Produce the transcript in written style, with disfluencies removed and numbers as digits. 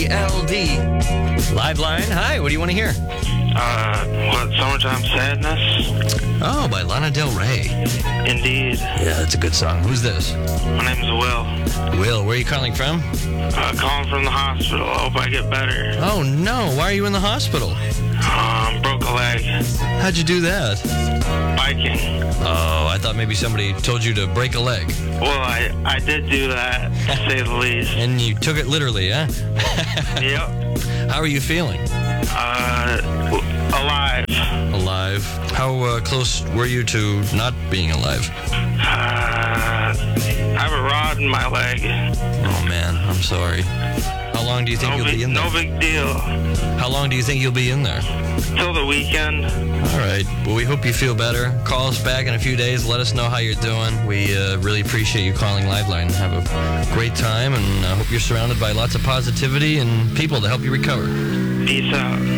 LD. Liveline, hi, what do you want to hear? Summertime Sadness? Oh, by Lana Del Rey. Indeed. Yeah, that's a good song. Who's this? My name's Will. Will, where are you calling from? Calling from the hospital. I hope I get better. Oh, no, why are you in the hospital? Broke a leg. How'd you do that? Biking. Oh, I thought maybe somebody told you to break a leg. Well, I did do that, to say the least. And you took it literally, huh? Yep. How are you feeling? Alive. Alive. How close were you to not being alive? I have a rod in my leg. Oh, man, I'm sorry. How long do you think you'll be in there? No big deal. How long do you think you'll be in there? Till the weekend. All right. Well, we hope you feel better. Call us back in a few days. Let us know how you're doing. We really appreciate you calling Liveline. Have a great time, and I hope you're surrounded by lots of positivity and people to help you recover. Peace out.